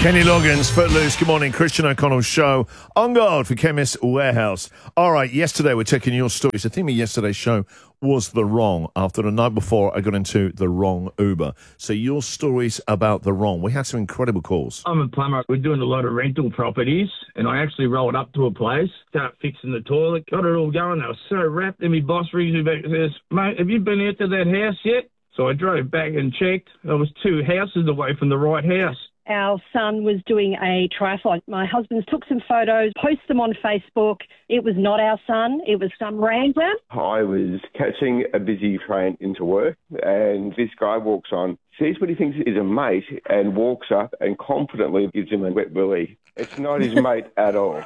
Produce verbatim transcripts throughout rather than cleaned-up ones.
Kenny Loggins, Footloose. Good morning, Christian O'Connell show. On guard for Chemist Warehouse. All right, yesterday we're taking your stories. The theme of yesterday's show was the wrong. After the night before, I got into the wrong Uber. So your stories about the wrong. We had some incredible calls. I'm a plumber. We're doing a lot of rental properties, and I actually rolled up to a place, start fixing the toilet, got it all going. They were so wrapped, and my boss rings me back and says, "Mate, have you been out to that house yet?" So I drove back and checked. I was two houses away from the right house. Our son was doing a triathlon. My husband took some photos, posted them on Facebook. It was not our son. It was some random. I was catching a busy train into work, and this guy walks on, sees what he thinks is a mate, and walks up and confidently gives him a wet willy. It's not his mate at all.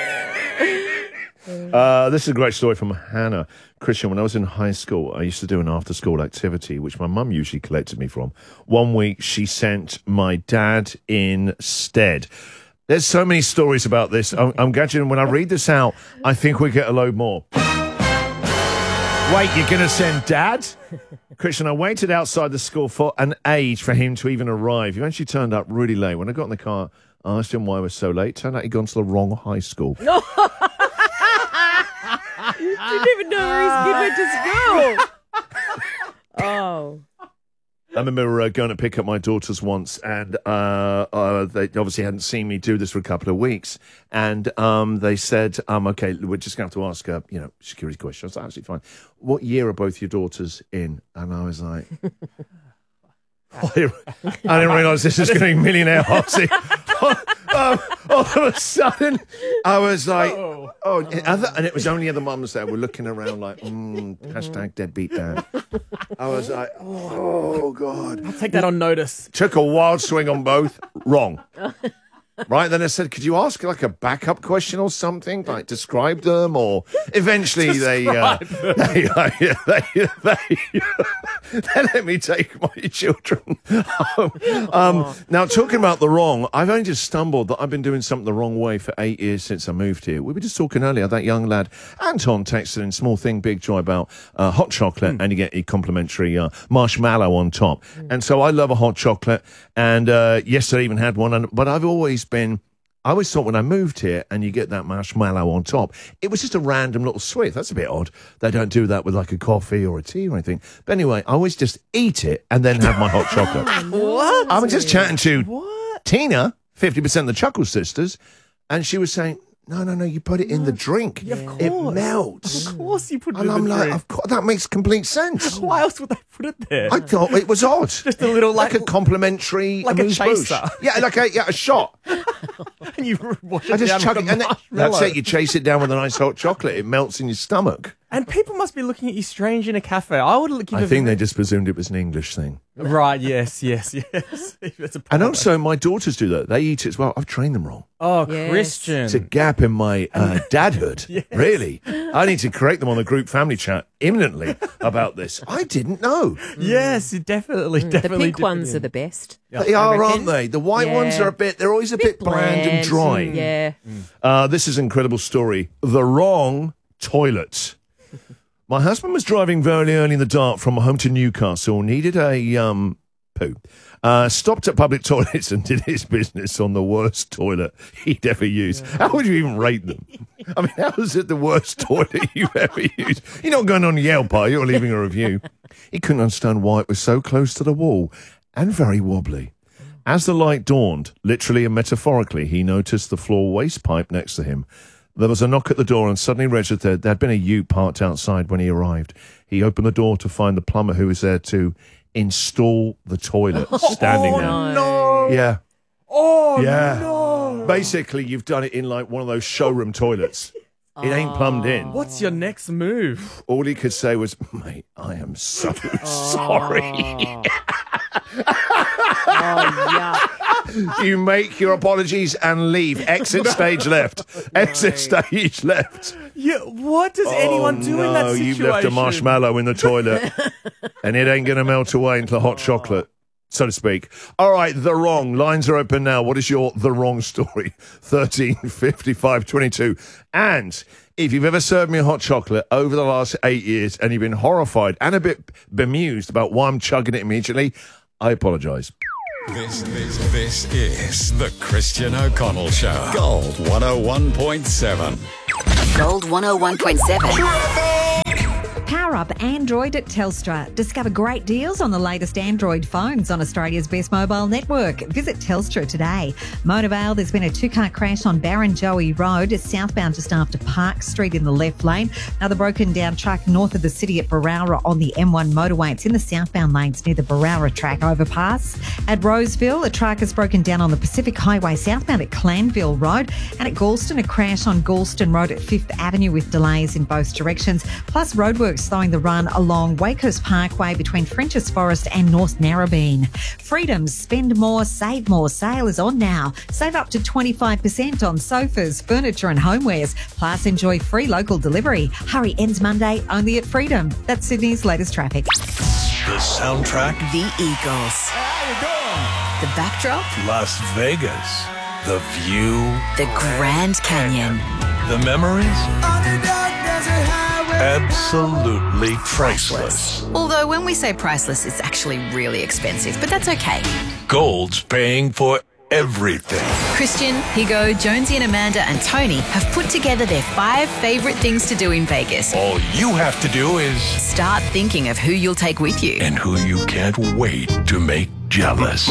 Uh, this is a great story from Hannah. Christian, when I was in high school, I used to do an after-school activity, which my mum usually collected me from. One week, she sent my dad instead. There's so many stories about this. I'm, I'm gauging when I read this out, I think we get a load more. Wait, you're going to send dad? Christian, I waited outside the school for an age for him to even arrive. He eventually turned up really late. When I got in the car, I asked him why he was so late. Turned out he'd gone to the wrong high school. No. Didn't even know where his kid went to school. Oh. I remember uh, going to pick up my daughters once, and uh, uh, they obviously hadn't seen me do this for a couple of weeks, and um, they said, um, "Okay, we're just going to have to ask, uh, you know, security questions." That's absolutely fine. What year are both your daughters in? And I was like, I didn't realise this was going to be millionaire Hotsy. um, all of a sudden, I was like, oh, oh other, and it was only other mums that were looking around like, mm, hashtag deadbeat dad. I was like, oh, God. I'll take that on notice. Took a wild swing on both. Wrong. Right, then I said, could you ask like a backup question or something, like describe them, or eventually they, uh, they, uh, they, they, they, they let me take my children home. Um, now, talking about the wrong, I've only just stumbled that I've been doing something the wrong way for eight years since I moved here. We were just talking earlier, that young lad, Anton, texted in Small Thing, Big Joy about uh, hot chocolate, mm. and you get a complimentary uh, marshmallow on top. Mm. And so I love a hot chocolate, and uh, yesterday I even had one, and, but I've always been, I always thought when I moved here and you get that marshmallow on top, it was just a random little sweet. That's a bit odd. They don't do that with like a coffee or a tea or anything. But anyway, I always just eat it and then have my hot chocolate. What? I was just chatting to what? Tina, fifty percent of the Chuckle Sisters, and she was saying, no, no, no, you put it in the drink. Yeah, of course. It melts. Of course you put it and in I'm the like, drink. of course, that makes complete sense. Why else would they put it there? I thought it was odd. Just a little, like, like a complimentary like a amuse-bouche. chaser. Yeah, like a yeah, a shot. And you wash I it just down chuck with it, a and it, marshmallow. that's it. You chase it down with a nice hot chocolate. It melts in your stomach. And people must be looking at you strange in a cafe. I would give I a think very... they just presumed it was an English thing. Right, yes, yes, yes. That's a And also, my daughters do that. They eat it as well. I've trained them wrong. Oh, Yes. Christian. It's a gap in my uh, dadhood. Yes. Really. I need to correct them on the group family chat imminently about this. I didn't know. Yes, you definitely, The definitely. pink dip it ones in. are the best. They I are, reckon. aren't they? The white Yeah. ones are a bit, they're always a bit, bland, and dry. Yeah. Uh, this is an incredible story. The wrong toilet. My husband was driving very early in the dark from home to Newcastle, needed a um, poo. Uh, stopped at public toilets and did his business on the worst toilet he'd ever used. How would you even rate them? I mean, how is it the worst toilet you've ever used? You're not going on Yelp, are you, or leaving a review? He couldn't understand why it was so close to the wall and very wobbly. As the light dawned, literally and metaphorically, he noticed the floor waste pipe next to him. There was a knock at the door and suddenly registered there had been a ute parked outside when he arrived. He opened the door to find the plumber who was there to install the toilet, standing oh, there. no. Yeah. Oh, Yeah. no. Basically, you've done it in like one of those showroom toilets. It ain't plumbed in. What's your next move? All he could say was, mate, I am so sorry. Oh, yeah. You make your apologies and leave. Exit stage left. Exit stage left. Yeah, what does anyone do no, in that situation? You've left a marshmallow in the toilet and it ain't going to melt away into hot chocolate, so to speak. All right, the wrong. Lines are open now. What is your the wrong story? thirteen fifty-five twenty-two. And if you've ever served me a hot chocolate over the last eight years and you've been horrified and a bit bemused about why I'm chugging it immediately, I apologise. This, this, this is the Christian O'Connell Show. Gold one oh one point seven. Gold one oh one point seven. Power up Android at Telstra. Discover great deals on the latest Android phones on Australia's best mobile network. Visit Telstra today. Motorvale, there's been a two-car crash on Barrenjoey Road, southbound just after Park Street in the left lane. Another broken down truck north of the city at Barowra on the M one motorway. It's in the southbound lanes near the Barowra track overpass. At Roseville, a truck has broken down on the Pacific Highway southbound at Clanville Road. And at Galston, a crash on Galston Road at Fifth Avenue with delays in both directions. Plus roadworks slowing the run along Wakehurst Parkway between Frenchs Forest and North Narrabeen. Freedom's Spend More, Save More sale is on now. Save up to twenty-five percent on sofas, furniture and homewares. Plus enjoy free local delivery. Hurry ends Monday only at Freedom. That's Sydney's latest traffic. The soundtrack? The Eagles. How you doing? The backdrop? Las Vegas. The view? The Grand Canyon. The memories? Absolutely priceless. Although when we say priceless, it's actually really expensive, but that's okay. Gold's paying for everything. Christian, Higo, Jonesy and Amanda and Tony have put together their five favourite things to do in Vegas. All you have to do is start thinking of who you'll take with you. And who you can't wait to make jealous.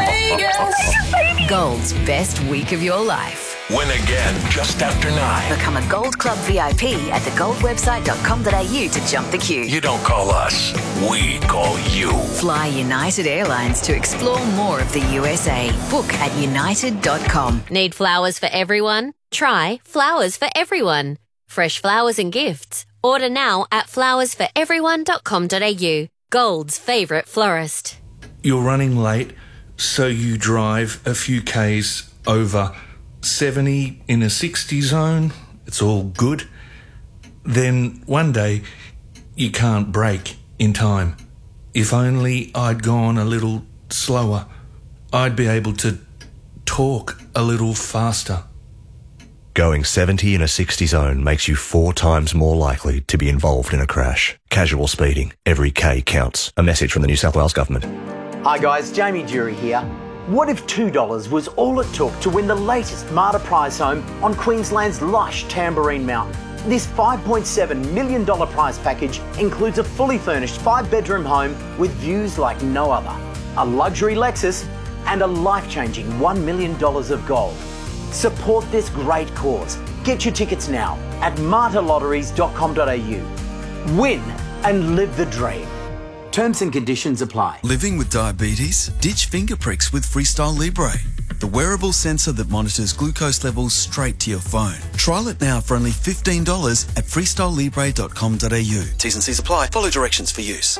Vegas! Gold's best week of your life. Win again just after nine. Become a Gold Club V I P at the gold website dot com dot a u to jump the queue. You don't call us, we call you. Fly United Airlines to explore more of the U S A. Book at united dot com. Need flowers for everyone? Try Flowers for Everyone. Fresh flowers and gifts. Order now at flowers for everyone dot com dot a u. Gold's favourite florist. You're running late, so you drive a few Ks over seventy in a sixty zone. It's all good. Then one day you can't brake in time. If only I'd gone a little slower, I'd be able to talk a little faster. Going seventy in a sixty zone makes you four times more likely to be involved in a crash. Casual speeding. Every K counts. A message from the New South Wales Government. Hi guys, Jamie Dury here. What if two dollars was all it took to win the latest Marta prize home on Queensland's lush Tamborine Mountain? This five point seven million dollars prize package includes a fully furnished five-bedroom home with views like no other, a luxury Lexus and a life-changing one million dollars of gold. Support this great cause. Get your tickets now at marta lotteries dot com dot a u. Win and live the dream. Terms and conditions apply. Living with diabetes? Ditch finger pricks with Freestyle Libre, the wearable sensor that monitors glucose levels straight to your phone. Trial it now for only fifteen dollars at freestyle libre dot com dot a u. T's and C's apply. Follow directions for use.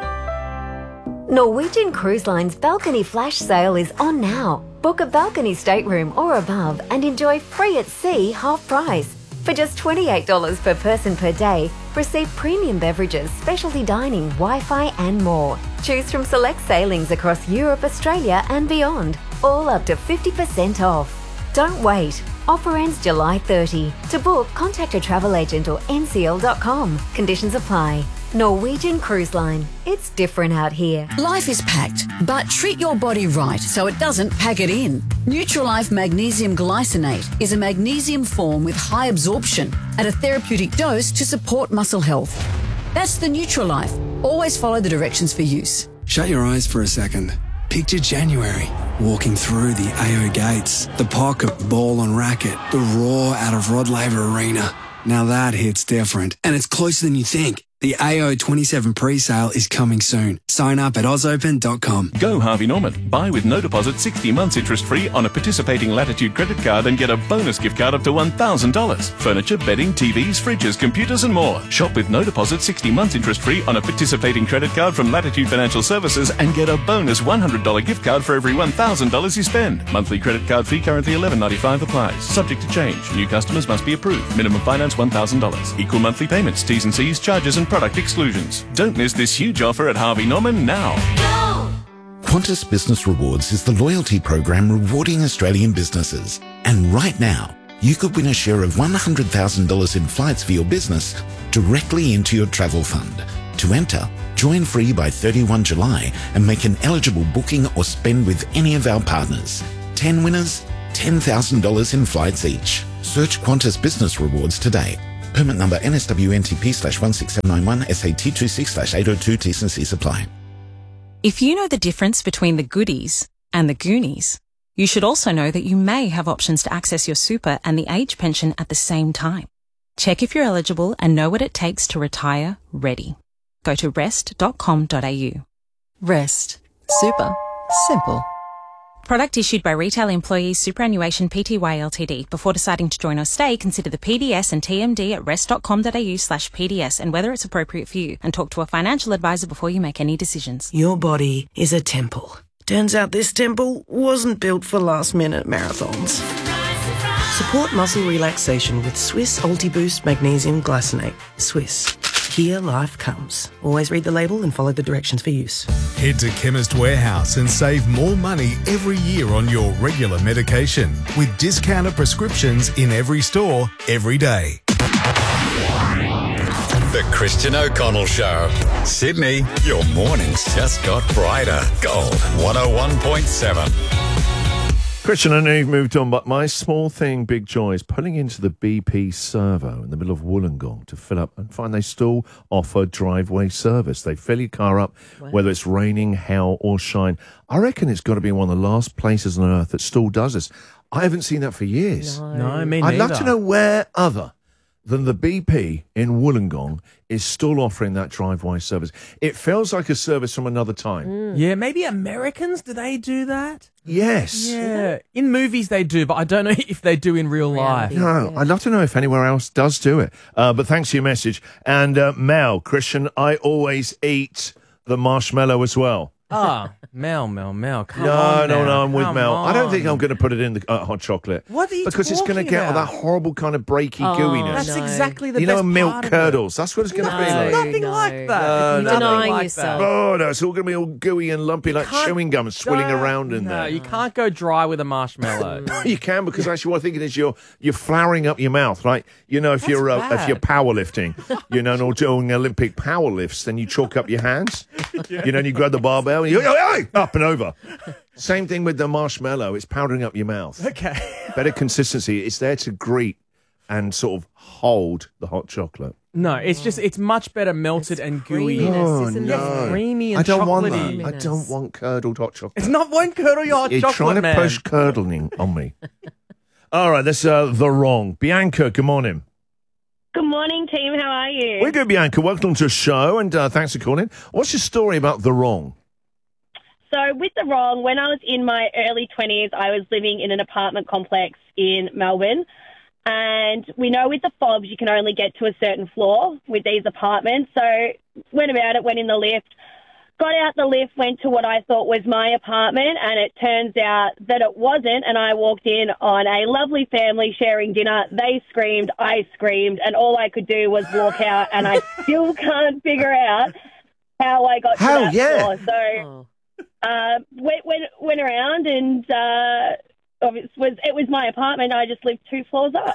Norwegian Cruise Line's Balcony Flash Sale is on now. Book a balcony stateroom or above and enjoy free at sea half price. For just twenty-eight dollars per person per day, receive premium beverages, specialty dining, Wi-Fi and more. Choose from select sailings across Europe, Australia and beyond, all up to fifty percent off. Don't wait. Offer ends July thirtieth. To book, contact a travel agent or N C L dot com. Conditions apply. Norwegian Cruise Line. It's different out here. Life is packed, but treat your body right so it doesn't pack it in. Nutrilife Magnesium Glycinate is a magnesium form with high absorption at a therapeutic dose to support muscle health. That's the Nutrilife. Always follow the directions for use. Shut your eyes for a second. Picture January, walking through the A O gates, the pocket ball and racket, the roar out of Rod Laver Arena. Now that hits different, and it's closer than you think. The A O twenty-seven pre-sale is coming soon. Sign up at oz open dot com. Go Harvey Norman. Buy with no deposit sixty months interest free on a participating Latitude credit card and get a bonus gift card up to one thousand dollars. Furniture, bedding, T Vs, fridges, computers and more. Shop with no deposit sixty months interest free on a participating credit card from Latitude Financial Services and get a bonus one hundred dollars gift card for every one thousand dollars you spend. Monthly credit card fee currently eleven ninety-five applies. Subject to change. New customers must be approved. Minimum finance one thousand dollars. Equal monthly payments. T's and C's, charges and product exclusions. Don't miss this huge offer at Harvey Norman now. Qantas Business Rewards is the loyalty program rewarding Australian businesses. And right now, you could win a share of one hundred thousand dollars in flights for your business directly into your travel fund. To enter, join free by thirty-first of July and make an eligible booking or spend with any of our partners. ten winners, ten thousand dollars in flights each. Search Qantas Business Rewards today. Permit number N S W N T P slash one six seven nine one S A T two six slash eight oh two T's and C's apply. If you know the difference between the goodies and the Goonies, you should also know that you may have options to access your super and the age pension at the same time. Check if you're eligible and know what it takes to retire ready. Go to rest dot com dot a u. Rest. Super. Simple. Product issued by Retail Employees Superannuation Pty Ltd. Before deciding to join or stay, consider the P D S and T M D at rest dot com dot a u slash P D S and whether it's appropriate for you, and talk to a financial advisor before you make any decisions. Your body is a temple. Turns out this temple wasn't built for last-minute marathons. Support muscle relaxation with Swiss Ultiboost Magnesium Glycinate. Swiss. Here life comes. Always read the label and follow the directions for use. Head to Chemist Warehouse and save more money every year on your regular medication with discounted prescriptions in every store, every day. The Christian O'Connell Show. Sydney, your mornings just got brighter. Gold one oh one point seven. Christian, I know you've moved on, but my small thing, big joy is pulling into the B P servo in the middle of Wollongong to fill up and find they still offer driveway service. They fill your car up, wow. whether it's raining, hail or shine. I reckon it's got to be one of the last places on earth that still does this. I haven't seen that for years. No, no me I'd neither. love to know where other than the B P in Wollongong is still offering that driveway service. It feels like a service from another time. Mm. Yeah, maybe Americans, do they do that? Yes. Yeah. In movies they do, but I don't know if they do in real life. No, I'd love to know if anywhere else does do it. Uh, but thanks for your message. And uh, Mel, Christian, I always eat the marshmallow as well. Ah, Mel, Mel, Mel, come no, on No, now. no, I'm with come Mel. on. I don't think I'm going to put it in the uh, hot chocolate. What are you Because it's going to get all about? that horrible kind of breaky Oh, gooiness. That's exactly the you best know, milk part of curdles. That's what it's going to No, be like. nothing like that. No, It's no, nothing Denying like yourself. that. Oh, no, it's all going to be all gooey and lumpy like can't- chewing gum swilling Don't- around in no, there. you can't go dry with a marshmallow. You can, because actually what I'm thinking is you're you're flouring up your mouth, right? You know, if you're uh, if bad. you're powerlifting, you know, or doing Olympic power lifts, then you chalk up your hands. You know, and you grab the barbell and you go, hey, up and over. Same thing with the marshmallow. It's powdering up your mouth. Okay. Better consistency. It's there to greet and sort of hold the hot chocolate. No, it's just, it's much better melted and gooey. Oh, Yes, no. creamy and I don't want chocolatey. that. I don't want curdled hot chocolate. It's not one curdle your hot You're chocolate, trying to man. push curdling on me. All right, that's uh, the wrong. Bianca, good morning. Good morning, team. How are you? We're good, Bianca. Welcome to the show, and uh, thanks for calling. What's your story about the wrong? So, with the wrong, when I was in my early twenties, I was living in an apartment complex in Melbourne. And we know with the fobs, you can only get to a certain floor with these apartments. So, went about it, went in the lift, got out the lift, went to what I thought was my apartment, and it turns out that it wasn't. And I walked in on a lovely family sharing dinner. They screamed, I screamed, and all I could do was walk out, and I still can't figure out how I got How? to that Yeah. floor. So, uh, went, went, went around, and uh, it was, it was my apartment. I just lived two floors up.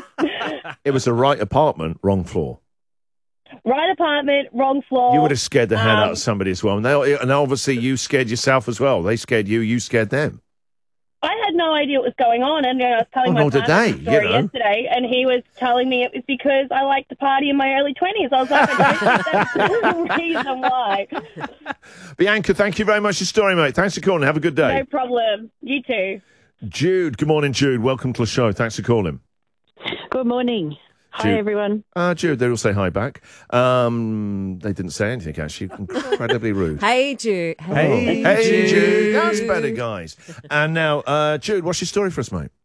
It was the right apartment, wrong floor. Right apartment, wrong floor. You would have scared the hell out Um, of somebody as well. And, they, and obviously you scared yourself as well. They scared you, you scared them. I had no idea what was going on, and I was telling Well, my nor did partner they, the story you know. yesterday, and he was telling me it was because I liked to party in my early twenties. I was like, I don't think that's the reason why. Bianca, thank you very much for your story, mate. Thanks for calling. Have a good day. No problem. You too. Jude, good morning, Jude. Welcome to the show. Thanks for calling. Good morning. Hi, Jude. everyone. Uh, Jude, they all say hi back. Um, they didn't say anything, actually. Incredibly rude. Hey, Jude. Hey, hey Jude. That's better, guys. And now, uh, Jude, what's your story for us, mate?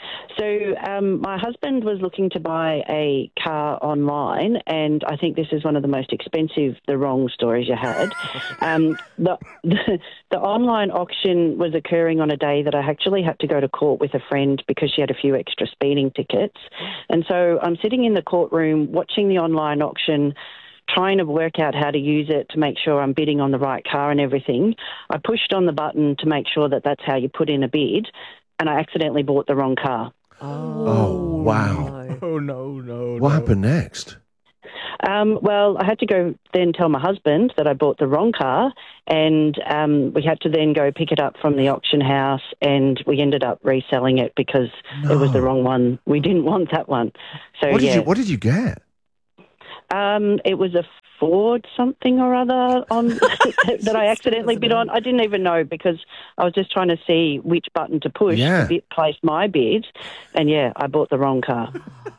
So um, my husband was looking to buy a car online, and I think this is one of the most expensive, the wrong stories you had. Um, the, the, the online auction was occurring on a day that I actually had to go to court with a friend because she had a few extra speeding tickets. And so I'm sitting in the courtroom watching the online auction, trying to work out how to use it to make sure I'm bidding on the right car and everything. I pushed on the button to make sure that that's how you put in a bid, and I accidentally bought the wrong car. Oh, wow. Oh, no, no, What no. happened next? Um, well, I had to go then tell my husband that I bought the wrong car, and um, we had to then go pick it up from the auction house, and we ended up reselling it because No. it was the wrong one. We didn't want that one. So What did yeah, you What did you get? um, it was a Ford something or other on that I accidentally bid on. I didn't even know because I was just trying to see which button to push Yeah. to bid, place my bid, and yeah, I bought the wrong car.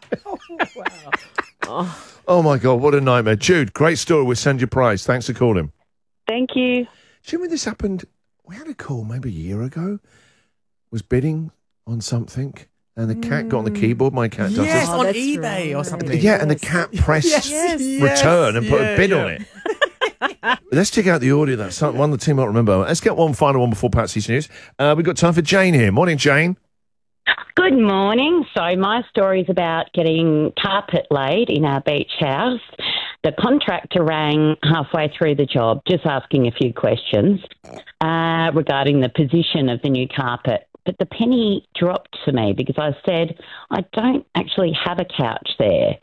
Oh my God, what a nightmare! Jude, great story. We'll send you a prize. Thanks for calling. Thank you. Do you remember this happened? We had a call maybe a year ago. Was bidding on something, and the cat got on the keyboard. My cat does Yes, this. on eBay or something. Yeah, and the cat pressed Yes, yes, return and put yeah, a bid yeah. on it. Let's check out the audio. That's something one of the team might remember. Let's get one final one before Patsy's news. Uh, we've got time for Jane here. Morning, Jane. Good morning. So my story is about getting carpet laid in our beach house. The contractor rang halfway through the job, just asking a few questions uh, regarding the position of the new carpet. But the penny dropped to me because I said, I don't actually have a couch there.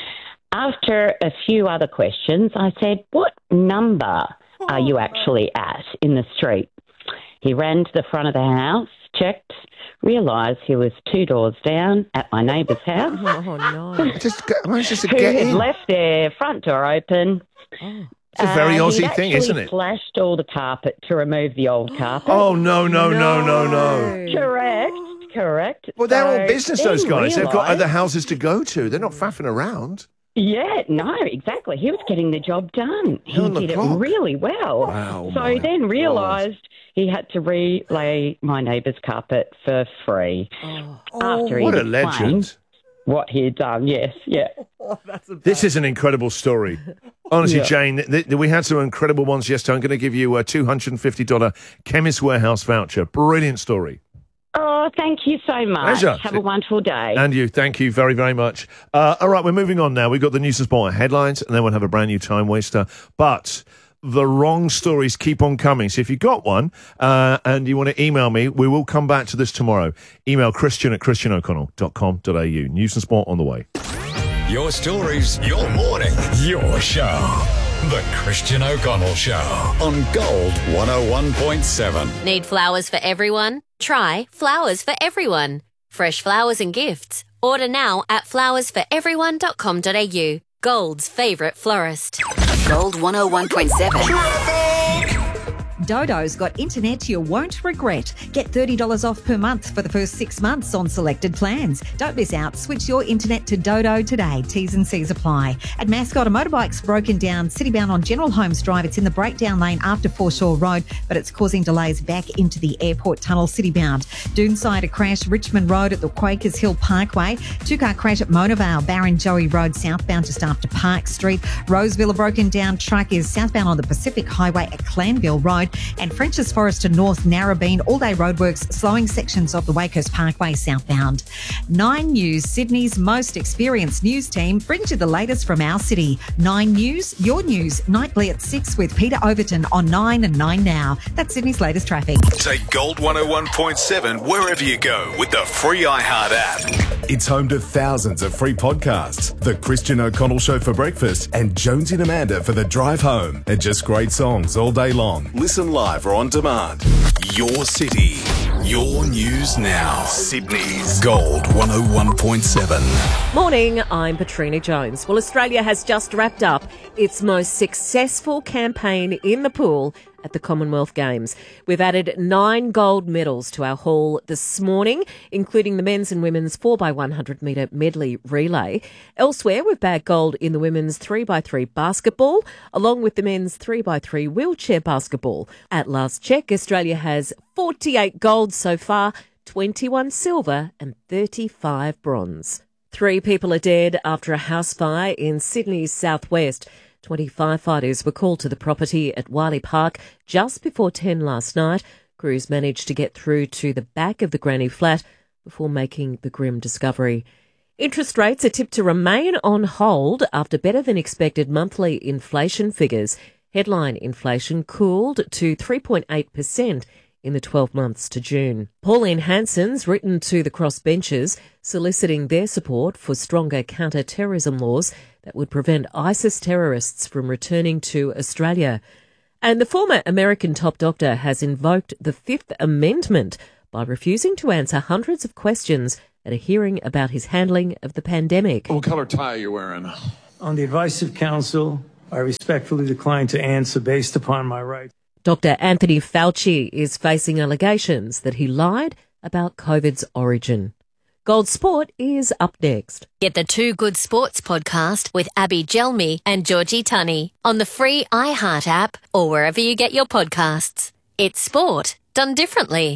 After a few other questions, I said, what number are you actually at in the street? He ran to the front of the house, checked, realised he was two doors down at my neighbour's house. Oh, no. Just, just to who get had in. left their front door open. It's a very Uh, Aussie he'd thing, actually isn't it? Flashed all the carpet to remove the old carpet. Oh, no, no, no, no, no. Correct, correct. Well, they're So all business, then those guys. They've got realised- other houses to go to. They're not faffing around. Yeah, no, exactly. He was getting the job done. He On the did it clock. really well. Wow, so my then realised he had to relay my neighbour's carpet for free. After What he a legend. what he had done, yes, yeah. This is an incredible story. Honestly, Yeah. Jane, th- th- we had some incredible ones yesterday. I'm going to give you a two hundred fifty dollars Chemist Warehouse voucher. Brilliant story. Oh, thank you so much. Pleasure. Have a wonderful day. And you, thank you very, very much. Uh, all right, we're moving on now. We've got the news and sport headlines, and then we'll have a brand new time waster. But the wrong stories keep on coming. So if you got one uh, and you want to email me, we will come back to this tomorrow. Email Christian at christian o'connell dot com dot a u. News and sport on the way. Your stories, your morning, your show. The Christian O'Connell Show on Gold one oh one point seven. Need flowers for everyone? Try Flowers for Everyone. Fresh flowers and gifts. Order now at flowers for everyone dot com dot a u. Gold's favourite florist. Gold one oh one point seven. Dodo's got internet you won't regret. Get thirty dollars off per month for the first six months on selected plans. Don't miss out. Switch your internet to Dodo today. T's and C's apply. At Mascot, a motorbike's broken down city-bound on General Holmes Drive. It's in the breakdown lane after Foreshore Road, but it's causing delays back into the airport tunnel city-bound. Doonside, a crash, Richmond Road at the Quakers Hill Parkway. Two-car crash at Mona Vale, Barrenjoey Road southbound just after Park Street. Roseville, a broken down truck is southbound on the Pacific Highway at Clanville Road. And French's Forest to North Narrabeen, all-day roadworks slowing sections of the Wakehurst Parkway southbound. Nine News, Sydney's most experienced news team, brings you the latest from our city. Nine News, your news, nightly at six with Peter Overton on Nine and Nine Now. That's Sydney's latest traffic. Take Gold one oh one point seven wherever you go with the free iHeart app. It's home to thousands of free podcasts. The Christian O'Connell Show for breakfast and Jonesy and Amanda for the drive home. And just great songs all day long. Listen live or on demand. Your city, your news now. Sydney's Gold one oh one point seven. Morning, I'm Patrina Jones. Well, Australia has just wrapped up its most successful campaign in the pool at the Commonwealth Games. We've added nine gold medals to our haul this morning, including the men's and women's four by one hundred metre medley relay. Elsewhere, we've bagged gold in the women's three by three basketball, along with the men's three by three wheelchair basketball. At last check, Australia has forty-eight gold so far, twenty-one silver and thirty-five bronze. Three people are dead after a house fire in Sydney's southwest. twenty firefighters were called to the property at Wiley Park just before ten last night. Crews managed to get through to the back of the granny flat before making the grim discovery. Interest rates are tipped to remain on hold after better than expected monthly inflation figures. Headline inflation cooled to three point eight percent in the twelve months to June. Pauline Hanson's written to the crossbenchers soliciting their support for stronger counter-terrorism laws that would prevent ISIS terrorists from returning to Australia. And the former American top doctor has invoked the Fifth Amendment by refusing to answer hundreds of questions at a hearing about his handling of the pandemic. What colour tie are you wearing? On the advice of counsel, I respectfully decline to answer based upon my right. Doctor Anthony Fauci is facing allegations that he lied about COVID's origin. Gold Sport is up next. Get the Two Good Sports podcast with Abby Gelmi and Georgie Tunney on the free iHeart app or wherever you get your podcasts. It's sport done differently.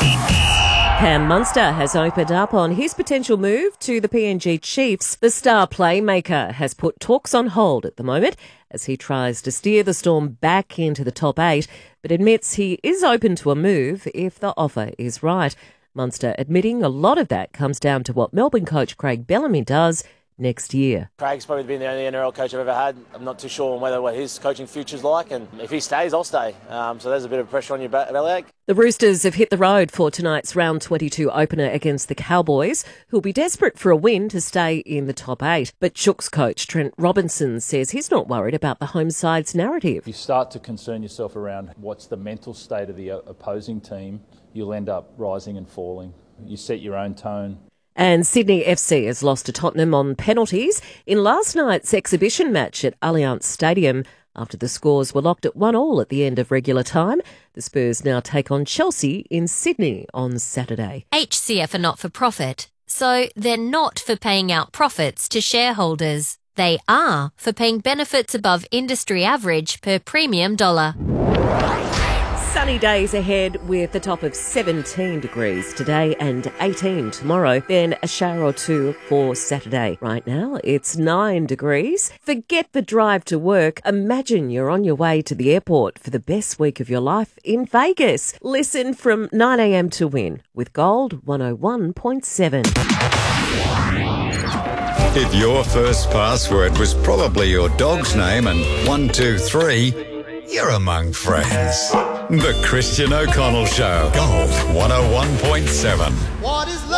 Cam Munster has opened up on his potential move to the P N G Chiefs. The star playmaker has put talks on hold at the moment as he tries to steer the Storm back into the top eight, but admits he is open to a move if the offer is right. Munster admitting a lot of that comes down to what Melbourne coach Craig Bellamy does next year. Craig's probably been the only N R L coach I've ever had. I'm not too sure on whether what his coaching future's like, and if he stays, I'll stay. Um, so there's a bit of pressure on your belly. The Roosters have hit the road for tonight's round twenty-two opener against the Cowboys, who'll be desperate for a win to stay in the top eight. But Chooks coach Trent Robinson says he's not worried about the home side's narrative. If you start to concern yourself around what's the mental state of the opposing team, you'll end up rising and falling. You set your own tone. And Sydney F C has lost to Tottenham on penalties in last night's exhibition match at Allianz Stadium. After the scores were locked at one all at the end of regular time, the Spurs now take on Chelsea in Sydney on Saturday. H C F are not for profit, so they're not for paying out profits to shareholders. They are for paying benefits above industry average per premium dollar. Sunny days ahead with the top of seventeen degrees today and eighteen tomorrow, then a shower or two for Saturday. Right now it's nine degrees. Forget the drive to work. Imagine you're on your way to the airport for the best week of your life in Vegas. Listen from nine a.m. to Win with Gold one oh one point seven. If your first password was probably your dog's name and one two three, you're among friends. The Christian O'Connell Show. Gold one oh one point seven. What is